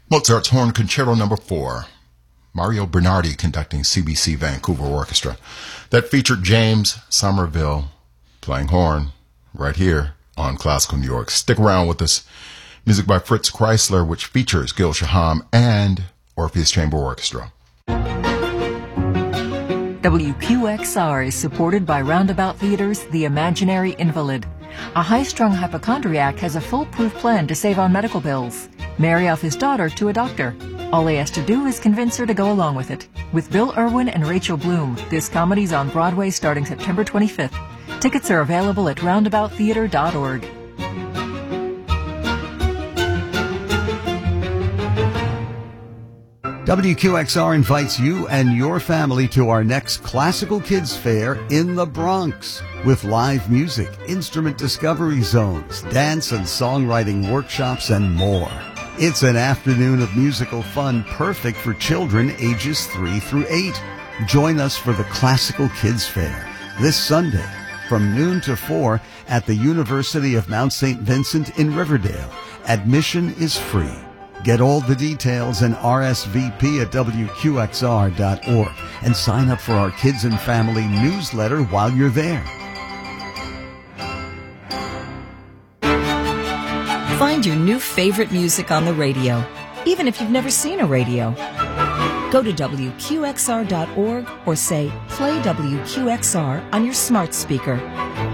Mozart's Horn Concerto No. 4. Mario Bernardi conducting CBC Vancouver Orchestra. That featured James Somerville playing horn right here on Classical New York. Stick around with us. Music by Fritz Kreisler, which features Gil Shaham and Orpheus Chamber Orchestra. WQXR is supported by Roundabout Theater's The Imaginary Invalid. A high-strung hypochondriac has a foolproof plan to save on medical bills. Marry off his daughter to a doctor. All he has to do is convince her to go along with it. With Bill Irwin and Rachel Bloom, this comedy's on Broadway starting September 25th. Tickets are available at roundabouttheater.org. WQXR invites you and your family to our next Classical Kids Fair in the Bronx with live music, instrument discovery zones, dance and songwriting workshops, and more. It's an afternoon of musical fun perfect for children ages 3 through 8. Join us for the Classical Kids Fair this Sunday from noon to 4 at the University of Mount St. Vincent in Riverdale. Admission is free. Get all the details and RSVP at WQXR.org and sign up for our Kids and Family newsletter while you're there. Find your new favorite music on the radio, even if you've never seen a radio. Go to WQXR.org or say, play WQXR on your smart speaker.